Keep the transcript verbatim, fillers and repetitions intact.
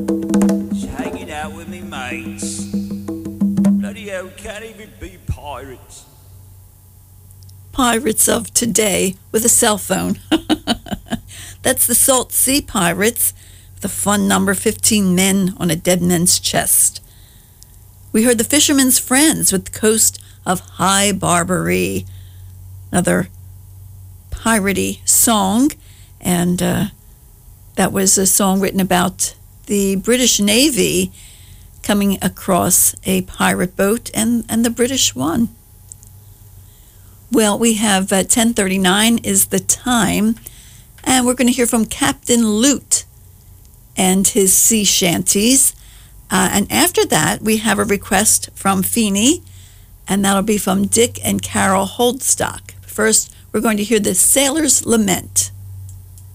Just hanging out with me mates. Bloody hell, can't even be pirates. Pirates of today with a cell phone. That's the Salt Sea Pirates, with a fun number, fifteen men on a dead man's chest. We heard the Fisherman's Friends with the Coast of High Barbary, another piratey song, and uh, that was a song written about the British Navy coming across a pirate boat, and, and the British won. Well, we have uh, ten thirty-nine is the time, and we're going to hear from Captain Lute and his sea shanties. Uh, and after that, we have a request from Feeney, and that'll be from Dick and Carol Holdstock. First, we're going to hear the Sailor's Lament.